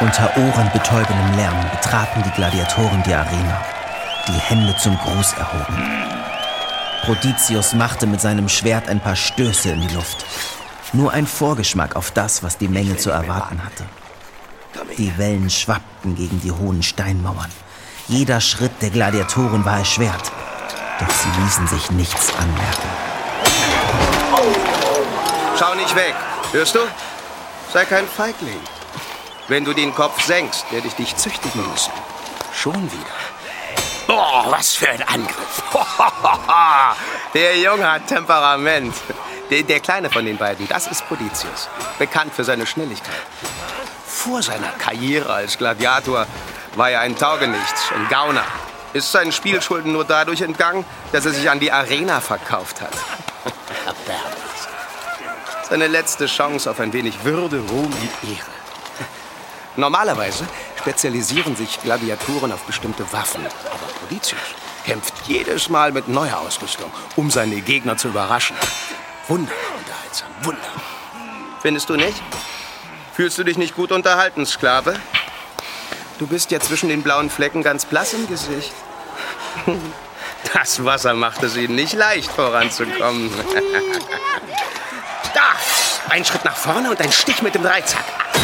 Unter ohrenbetäubendem Lärm betraten die Gladiatoren die Arena, die Hände zum Gruß erhoben. Proditius machte mit seinem Schwert ein paar Stöße in die Luft. Nur ein Vorgeschmack auf das, was die Menge zu erwarten hatte. Die Wellen schwappten gegen die hohen Steinmauern. Jeder Schritt der Gladiatoren war erschwert. Doch sie ließen sich nichts anmerken. Schau nicht weg, hörst du? Sei kein Feigling. Wenn du den Kopf senkst, werde ich dich züchtigen müssen. Schon wieder. Oh, was für ein Angriff. Der Junge hat Temperament. Der Kleine von den beiden, das ist Proditius. Bekannt für seine Schnelligkeit. Vor seiner Karriere als Gladiator war er ein Taugenichts, ein Gauner. Ist seinen Spielschulden nur dadurch entgangen, dass er sich an die Arena verkauft hat. Seine letzte Chance auf ein wenig Würde, Ruhm und Ehre. Normalerweise spezialisieren sich Gladiatoren auf bestimmte Waffen. Aber Proditius kämpft jedes Mal mit neuer Ausrüstung, um seine Gegner zu überraschen. Wunderbar unterhaltsam, wunderbar. Findest du nicht? Fühlst du dich nicht gut unterhalten, Sklave? Du bist ja zwischen den blauen Flecken ganz blass im Gesicht. Das Wasser macht es ihnen nicht leicht, voranzukommen. Da! Ein Schritt nach vorne und ein Stich mit dem Dreizack.